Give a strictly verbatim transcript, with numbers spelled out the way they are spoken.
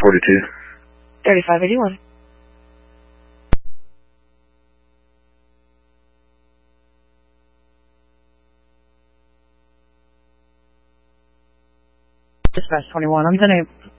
forty-two. thirty-five eighty-one. Dispatch twenty-one, I'm going to